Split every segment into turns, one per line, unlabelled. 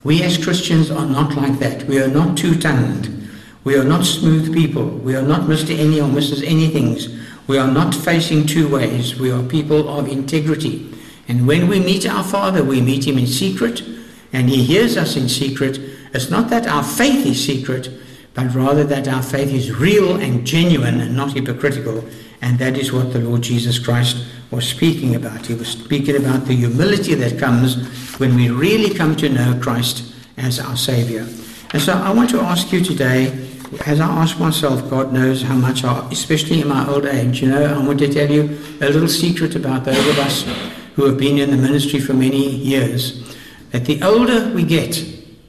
We as Christians are not like that. We are not two-tongued. We are not smooth people. We are not Mr. Any or Mrs. Anythings. We are not facing two ways. We are people of integrity. And when we meet our Father, we meet him in secret, and he hears us in secret. It's not that our faith is secret, but rather that our faith is real and genuine and not hypocritical. And that is what the Lord Jesus Christ was speaking about. He was speaking about the humility that comes when we really come to know Christ as our Savior. And so I want to ask you today, as I ask myself, God knows how much, especially in my old age, I want to tell you a little secret about those of us who have been in the ministry for many years, that the older we get,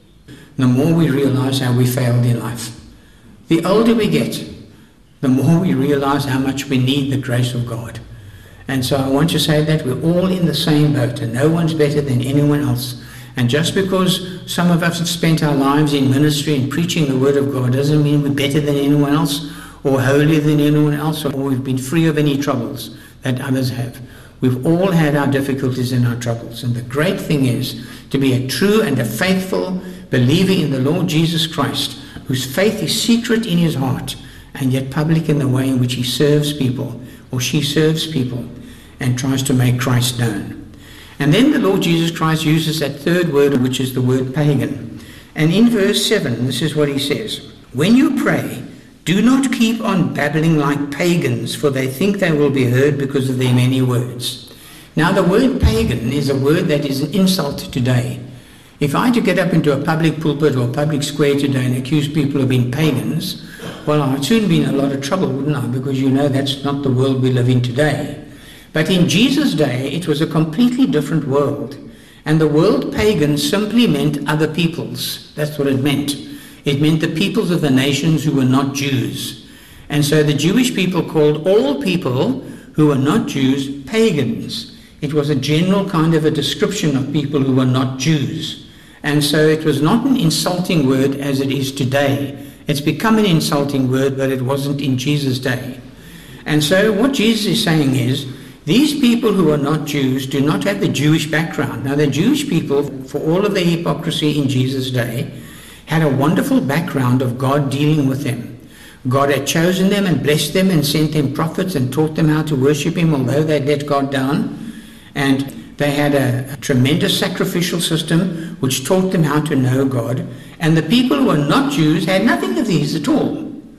the more we realize how we failed in life. The older we get, the more we realize how much we need the grace of God. And so I want to say that we're all in the same boat, and no one's better than anyone else. And just because some of us have spent our lives in ministry and preaching the Word of God doesn't mean we're better than anyone else or holier than anyone else, or we've been free of any troubles that others have. We've all had our difficulties and our troubles. And the great thing is to be a true and a faithful believer in the Lord Jesus Christ, whose faith is secret in his heart and yet public in the way in which he serves people, or she serves people, and tries to make Christ known. And then the Lord Jesus Christ uses that third word, which is the word pagan. And in verse 7, this is what he says: "When you pray, do not keep on babbling like pagans, for they think they will be heard because of their many words." Now the word pagan is a word that is an insult today. If I had to get up into a public pulpit or a public square today and accuse people of being pagans, well, I'd soon be in a lot of trouble, wouldn't I? Because that's not the world we live in today. But in Jesus' day, it was a completely different world. And the word pagan simply meant other peoples. That's what it meant. It meant the peoples of the nations who were not Jews. And so the Jewish people called all people who were not Jews pagans. It was a general kind of a description of people who were not Jews. And so it was not an insulting word as it is today. It's become an insulting word, but it wasn't in Jesus' day. And so what Jesus is saying is, these people who are not Jews do not have the Jewish background. Now the Jewish people, for all of their hypocrisy in Jesus' day, had a wonderful background of God dealing with them. God had chosen them and blessed them and sent them prophets and taught them how to worship him, although they let God down. And they had a tremendous sacrificial system which taught them how to know God. And the people who were not Jews had nothing of these at all.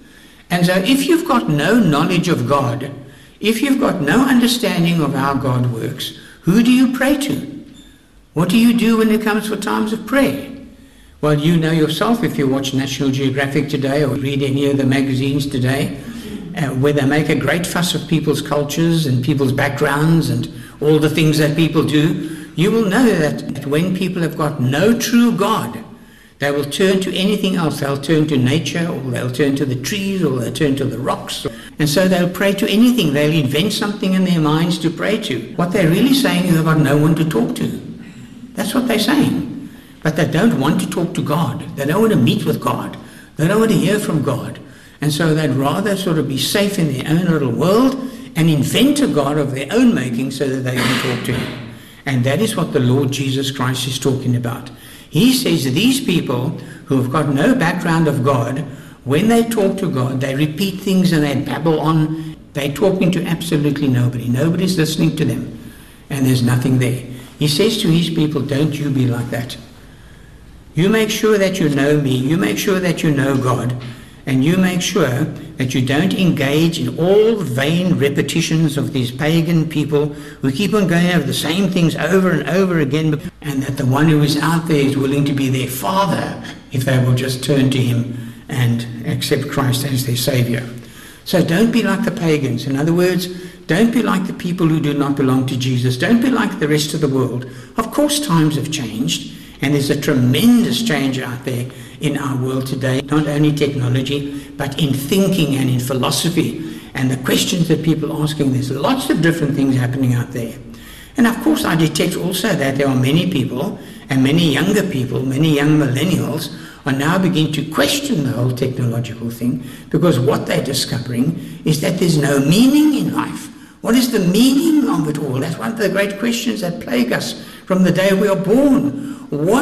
And so if you've got no knowledge of God, if you've got no understanding of how God works, who do you pray to? What do you do when it comes for times of prayer? Well, you know yourself, if you watch National Geographic today or read any of the magazines today, where they make a great fuss of people's cultures and people's backgrounds and all the things that people do, you will know that when people have got no true God, they will turn to anything else. They'll turn to nature, or they'll turn to the trees, or they'll turn to the rocks. And so they'll pray to anything. They'll invent something in their minds to pray to. What they're really saying is they've got no one to talk to. That's what they're saying. But they don't want to talk to God. They don't want to meet with God. They don't want to hear from God. And so they'd rather sort of be safe in their own little world and invent a God of their own making so that they can talk to him. And that is what the Lord Jesus Christ is talking about. He says these people who have got no background of God, when they talk to God, they repeat things and they babble on. They're talking to absolutely nobody. Nobody's listening to them. And there's nothing there. He says to his people, don't you be like that. You make sure that you know me. You make sure that you know God. And you make sure that you don't engage in all the vain repetitions of these pagan people who keep on going over the same things over and over again, and that the one who is out there is willing to be their father if they will just turn to him and accept Christ as their Savior. So don't be like the pagans. In other words, don't be like the people who do not belong to Jesus. Don't be like the rest of the world. Of course, times have changed, and there's a tremendous change out there in our world today, not only technology, but in thinking and in philosophy and the questions that people are asking. There's lots of different things happening out there. And of course, I detect also that there are many people, and many younger people, many young millennials, are now beginning to question the whole technological thing, because what they're discovering is that there's no meaning in life. What is the meaning of it all? That's one of the great questions that plague us from the day we are born. What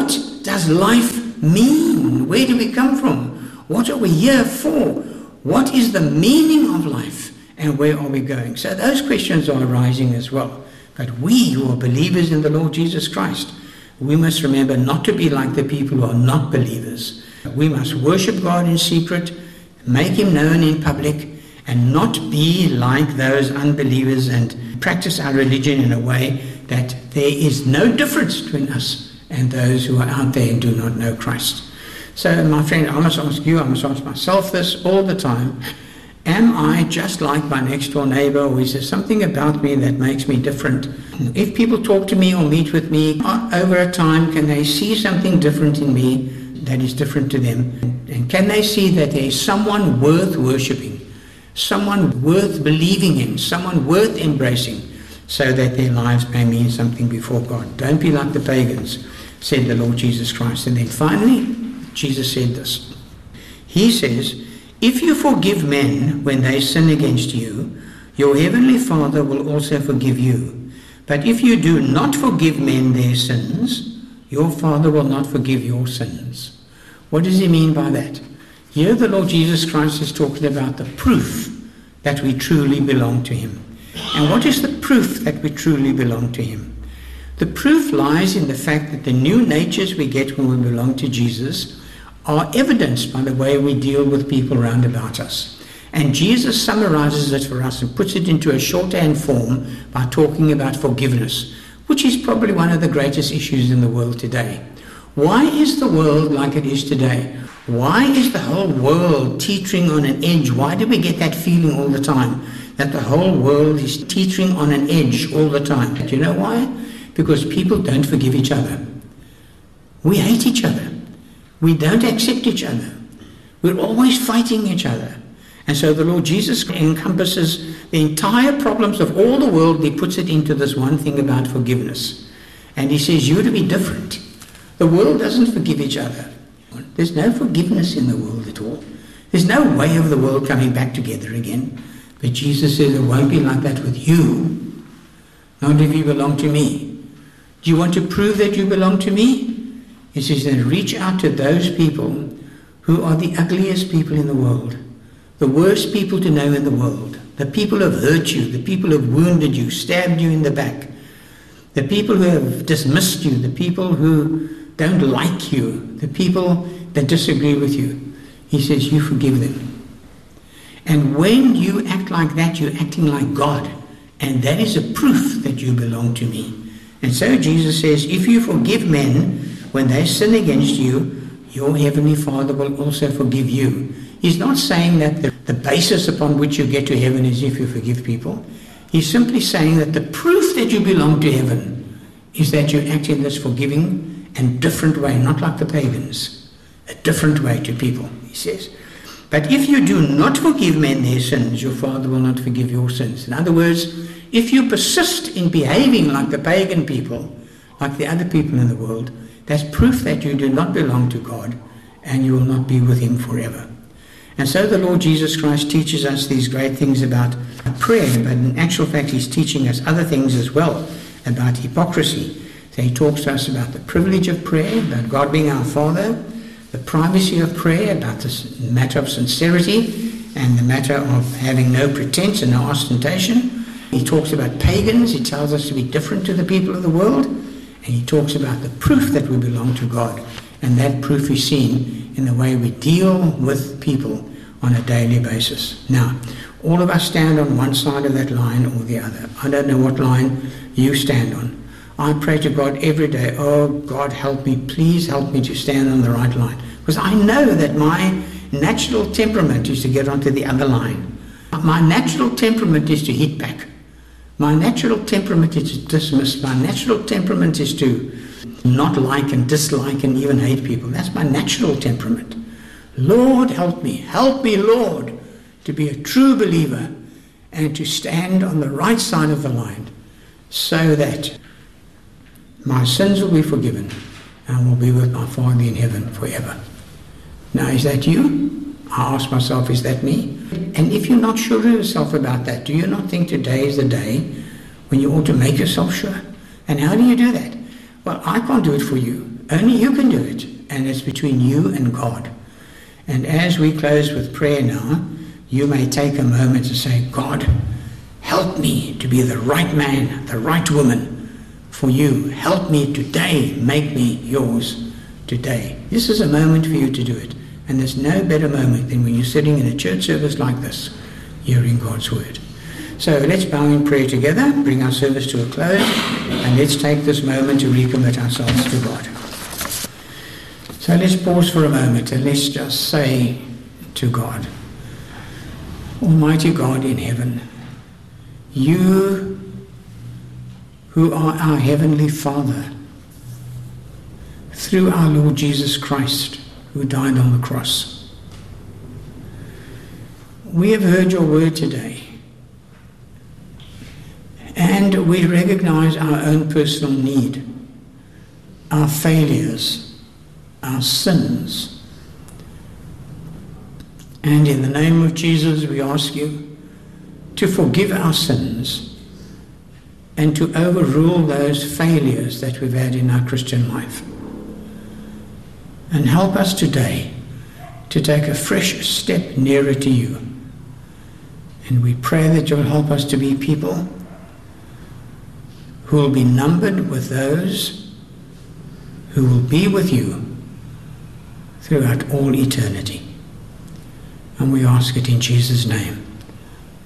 does life mean? Where do we come from? What are we here for? What is the meaning of life? And where are we going? So those questions are arising as well. But we who are believers in the Lord Jesus Christ, we must remember not to be like the people who are not believers. We must worship God in secret, make Him known in public, and not be like those unbelievers and practice our religion in a way that there is no difference between us and those who are out there and do not know Christ. So, my friend, I must ask you, I must ask myself this all the time. Am I just like my next door neighbor, or is there something about me that makes me different? If people talk to me or meet with me over a time, can they see something different in me that is different to them? And can they see that there is someone worth worshipping, someone worth believing in, someone worth embracing, so that their lives may mean something before God? Don't be like the pagans, said the Lord Jesus Christ. And then finally, Jesus said this. He says, if you forgive men when they sin against you, your heavenly Father will also forgive you. But if you do not forgive men their sins, your Father will not forgive your sins. What does he mean by that? Here the Lord Jesus Christ is talking about the proof that we truly belong to him. And what is the proof that we truly belong to him? The proof lies in the fact that the new natures we get when we belong to Jesus are evidenced by the way we deal with people around about us. And Jesus summarizes it for us and puts it into a shorthand form by talking about forgiveness, which is probably one of the greatest issues in the world today. Why is the world like it is today? Why is the whole world teetering on an edge? Why do we get that feeling all the time that the whole world is teetering on an edge all the time? Do you know why? Because people don't forgive each other. We hate each other. We don't accept each other. We're always fighting each other. And so the Lord Jesus encompasses the entire problems of all the world. He puts it into this one thing about forgiveness. And he says, you're to be different. The world doesn't forgive each other. There's no forgiveness in the world at all. There's no way of the world coming back together again. But Jesus says, it won't be like that with you. Not if you belong to me. Do you want to prove that you belong to me? He says, then reach out to those people who are the ugliest people in the world, the worst people to know in the world, the people who have hurt you, the people who have wounded you, stabbed you in the back, the people who have dismissed you, the people who don't like you, the people that disagree with you. He says, you forgive them. And when you act like that, you're acting like God. And that is a proof that you belong to me. And so Jesus says, if you forgive men when they sin against you, your heavenly Father will also forgive you. He's not saying that the basis upon which you get to heaven is if you forgive people. He's simply saying that the proof that you belong to heaven is that you act in this forgiving and different way, not like the pagans, a different way to people, he says. But if you do not forgive men their sins, your Father will not forgive your sins. In other words, if you persist in behaving like the pagan people, like the other people in the world, that's proof that you do not belong to God and you will not be with him forever. And so the Lord Jesus Christ teaches us these great things about prayer, but in actual fact he's teaching us other things as well about hypocrisy. So he talks to us about the privilege of prayer, about God being our Father, the privacy of prayer, about this matter of sincerity and the matter of having no pretense and no ostentation. He talks about pagans. He tells us to be different to the people of the world. And he talks about the proof that we belong to God. And that proof is seen in the way we deal with people on a daily basis. Now, all of us stand on one side of that line or the other. I don't know what line you stand on. I pray to God every day, oh God, help me, please help me to stand on the right line. Because I know that my natural temperament is to get onto the other line. My natural temperament is to hit back. My natural temperament is to dismiss. My natural temperament is to not like and dislike and even hate people. That's my natural temperament. Lord, help me, Lord, to be a true believer and to stand on the right side of the line so that my sins will be forgiven and I will be with my Father in heaven forever. Now, is that you? I ask myself, is that me? And if you're not sure of yourself about that, do you not think today is the day when you ought to make yourself sure? And how do you do that? Well, I can't do it for you. Only you can do it, and it's between you and God. And as we close with prayer now, you may take a moment to say, God, help me to be the right man, the right woman for you. Help me today. Make me yours today. This is a moment for you to do it. And there's no better moment than when you're sitting in a church service like this, hearing God's word. So let's bow in prayer together, bring our service to a close, and let's take this moment to recommit ourselves to God. So let's pause for a moment and let's just say to God, Almighty God in heaven, you who are our Heavenly Father, through our Lord Jesus Christ, who died on the cross. We have heard your word today, and we recognize our own personal need, our failures, our sins. And in the name of Jesus, we ask you to forgive our sins and to overrule those failures that we've had in our Christian life. And help us today to take a fresh step nearer to you. And we pray that you'll help us to be people who will be numbered with those who will be with you throughout all eternity. And we ask it in Jesus' name.